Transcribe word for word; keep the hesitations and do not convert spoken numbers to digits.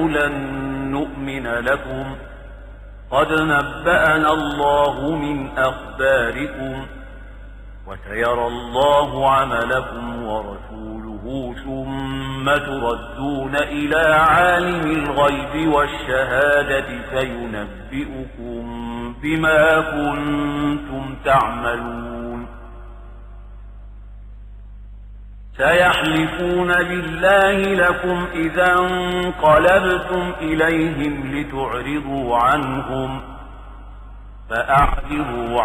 قالوا لن نؤمن لكم قد نبأنا الله من أخباركم وسيرى الله عملكم ورسوله ثم تردون إلى عالم الغيب والشهادة فينبئكم بما كنتم تعملون. سيحلفون بالله لكم إذا انقلبتم إليهم لتعرضوا عنهم فأعرضوا